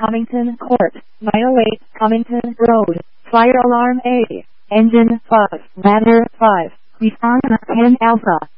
Comington Court, 908 Comington Road, Fire Alarm A, Engine 5, Ladder 5, Response 10 Alpha.